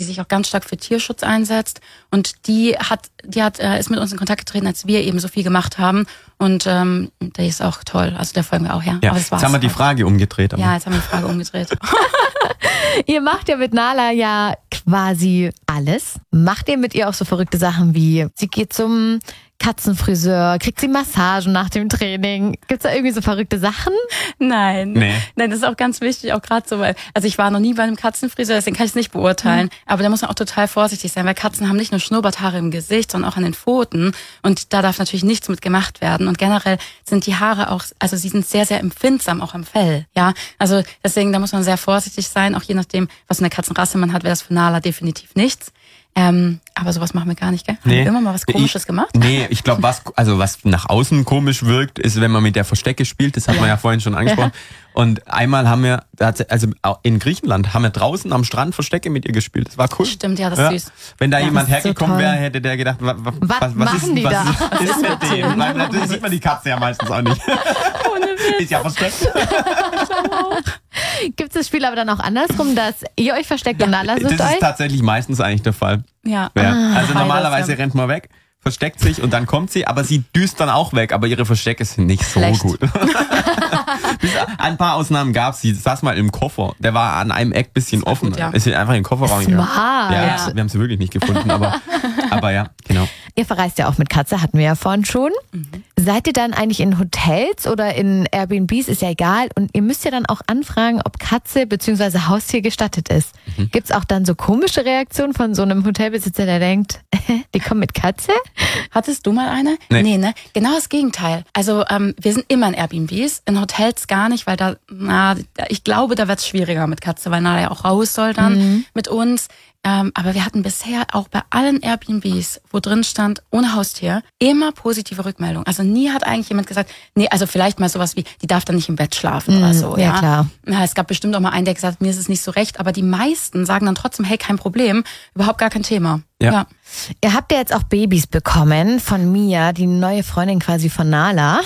sich auch ganz stark für Tierschutz einsetzt. Und die ist mit uns in Kontakt getreten, als wir eben so viel gemacht haben. Und die ist auch toll. Also der folgen wir auch, ja. Ja, aber das war's. jetzt haben wir die Frage umgedreht. Ja, jetzt haben wir die Frage umgedreht. Ihr macht ja mit Nala ja quasi alles. Macht ihr mit ihr auch so verrückte Sachen wie, sie geht zum Katzenfriseur, kriegt sie Massagen nach dem Training? Gibt's da irgendwie so verrückte Sachen? Nein. Nee. Nein, das ist auch ganz wichtig, auch gerade so, weil, also ich war noch nie bei einem Katzenfriseur, deswegen kann ich es nicht beurteilen. Aber da muss man auch total vorsichtig sein, weil Katzen haben nicht nur Schnurrbarthaare im Gesicht, sondern auch an den Pfoten. Und da darf natürlich nichts mit gemacht werden. Und generell sind die Haare auch, also sie sind sehr, sehr empfindsam, auch am Fell. Ja, also deswegen, da muss man sehr vorsichtig sein, auch je nachdem, was für eine Katzenrasse man hat, wäre das für Nala definitiv nichts. Aber sowas machen wir gar nicht, gell? Nee. Haben wir immer mal was Komisches gemacht? Nee, ich glaube, was nach außen komisch wirkt, ist, wenn man mit der Verstecke spielt. Das hat man ja vorhin schon angesprochen. Und einmal haben wir, also in Griechenland, haben wir draußen am Strand Verstecke mit ihr gespielt. Das war cool. Stimmt, ja, das ist süß. Wenn da jemand ist so hergekommen toll. wäre, hätte der gedacht, was machen die da? ist mit dem? Weil natürlich sieht man die Katze ja meistens auch nicht. Ohne Witz. Ist ja versteckt. Gibt es das Spiel aber dann auch andersrum, dass ihr euch versteckt und Nala sucht Das ist euch? tatsächlich meistens eigentlich der Fall. Ja. Also normalerweise rennt man weg, versteckt sich und dann kommt sie, aber sie düst dann auch weg, aber ihre Verstecke sind nicht so Schlecht. gut. Ein paar Ausnahmen gab es. Sie saß mal im Koffer, der war an einem Eck bisschen offen. gut, ja. Ist einfach in den Kofferraum gegangen. Smart. Ja, wir haben sie wirklich nicht gefunden, aber ja, genau. Ihr verreist ja auch mit Katze, hatten wir ja vorhin schon. Seid ihr dann eigentlich in Hotels oder in Airbnbs, ist ja egal. Und ihr müsst ja dann auch anfragen, ob Katze bzw. Haustier gestattet ist. Gibt's auch dann so komische Reaktionen von so einem Hotelbesitzer, der denkt, die kommen mit Katze? Hattest du mal eine? Nee. Ne? Genau das Gegenteil. Also wir sind immer in Airbnbs, in Hotels gar nicht, weil ich glaube, da wird's schwieriger mit Katze, weil Nala ja auch raus soll dann mit uns. Aber wir hatten bisher auch bei allen Airbnbs, wo drin stand, ohne Haustier, immer positive Rückmeldungen. Also nie hat eigentlich jemand gesagt, nee, also vielleicht mal sowas wie, die darf dann nicht im Bett schlafen oder so. ja, klar. Ja, es gab bestimmt auch mal einen, der gesagt hat, mir ist es nicht so recht, aber die meisten sagen dann trotzdem, hey, kein Problem, überhaupt gar kein Thema. Ja. Ihr habt ja jetzt auch Babys bekommen von Mia, die neue Freundin quasi von Nala.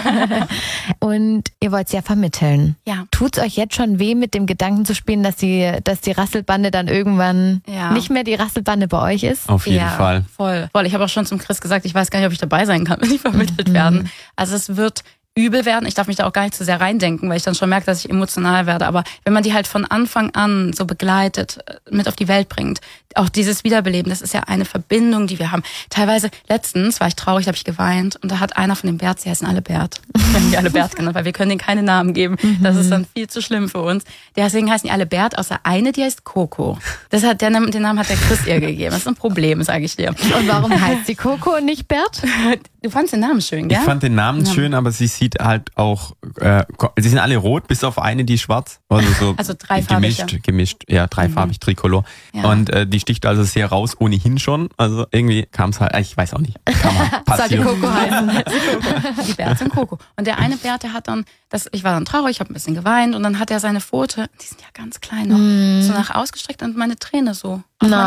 Und ihr wollt sie ja vermitteln. Ja. Tut's euch jetzt schon weh, mit dem Gedanken zu spielen, dass die Rasselbande dann irgendwann nicht mehr die Rasselbande bei euch ist? Auf jeden Fall. Voll. Ich habe auch schon zum Chris gesagt, ich weiß gar nicht, ob ich dabei sein kann, wenn die vermittelt werden. Also es wird übel werden. Ich darf mich da auch gar nicht zu sehr reindenken, weil ich dann schon merke, dass ich emotional werde. Aber wenn man die halt von Anfang an so begleitet, mit auf die Welt bringt, auch dieses Wiederbeleben, das ist ja eine Verbindung, die wir haben. Teilweise, letztens war ich traurig, da habe ich geweint und da hat einer von den Bärts, die heißen alle Bärt. Wir haben die alle Bärt genannt, weil wir können denen keine Namen geben. Das ist dann viel zu schlimm für uns. Deswegen heißen die alle Bärt, außer eine, die heißt Coco. Den Namen hat der Chris ihr gegeben. Das ist ein Problem, sage ich dir. Und warum heißt sie Coco und nicht Bert? Du fandst den Namen schön, gell? Ich fand den Namen schön, aber sie sieht halt auch, sie sind alle rot, bis auf eine, die schwarz. Also dreifarbig. Gemischt, ja, dreifarbig, Tricolor. Ja. Und die sticht also sehr raus, ohnehin schon. Also irgendwie kam es halt, ich weiß auch nicht, kann mal Sollte passieren. Coco heißen. Die Bärte und Coco. Und der eine Bär, der hat dann, ich war dann traurig, ich habe ein bisschen geweint und dann hat er seine Pfote, die sind ja ganz klein noch, so nach ausgestreckt und meine Träne so.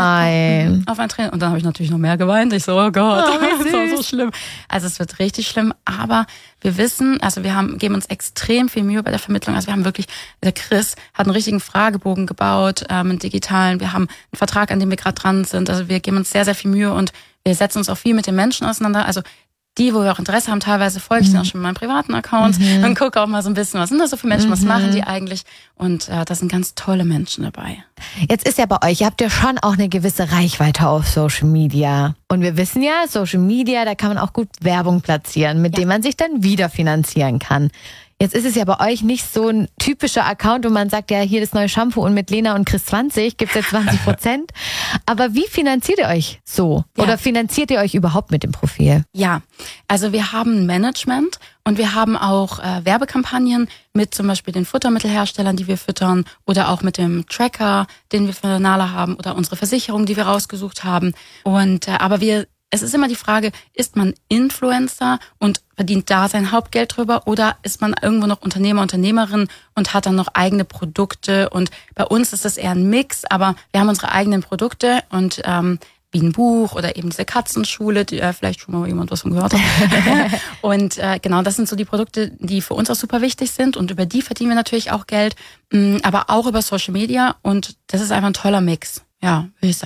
Nein. Auf eine Träne. Und dann habe ich natürlich noch mehr geweint. Ich so, oh Gott, das war so schlimm. Also es wird richtig schlimm, aber wir wissen, also geben uns extrem viel Mühe bei der Vermittlung. Also wir haben wirklich, der Chris hat einen richtigen Fragebogen gebaut, einen digitalen. Wir haben einen Vertrag, an dem wir gerade dran sind. Also wir geben uns sehr, sehr viel Mühe und wir setzen uns auch viel mit den Menschen auseinander. Also die, wo wir auch Interesse haben, teilweise folge ich dann auch schon mit meinem privaten Account und gucke auch mal so ein bisschen, was sind das so für Menschen, was machen die eigentlich? Und da sind ganz tolle Menschen dabei. Jetzt ist ja bei euch, ihr habt ja schon auch eine gewisse Reichweite auf Social Media. Und wir wissen ja, Social Media, da kann man auch gut Werbung platzieren, mit dem man sich dann wieder finanzieren kann. Jetzt ist es ja bei euch nicht so ein typischer Account, wo man sagt, ja, hier das neue Shampoo und mit Lena und Chris 20 gibt's jetzt 20%. Aber wie finanziert ihr euch so? Ja. Oder finanziert ihr euch überhaupt mit dem Profil? Ja, also wir haben ein Management und wir haben auch Werbekampagnen mit zum Beispiel den Futtermittelherstellern, die wir füttern oder auch mit dem Tracker, den wir für Nala haben oder unsere Versicherung, die wir rausgesucht haben. Und aber es ist immer die Frage, ist man Influencer und verdient da sein Hauptgeld drüber oder ist man irgendwo noch Unternehmer, Unternehmerin und hat dann noch eigene Produkte und bei uns ist das eher ein Mix, aber wir haben unsere eigenen Produkte und wie ein Buch oder eben diese Katzenschule, die vielleicht schon mal jemand was von gehört hat. Und genau, das sind so die Produkte, die für uns auch super wichtig sind und über die verdienen wir natürlich auch Geld, aber auch über Social Media und das ist einfach ein toller Mix. Ja, würde ich sagen.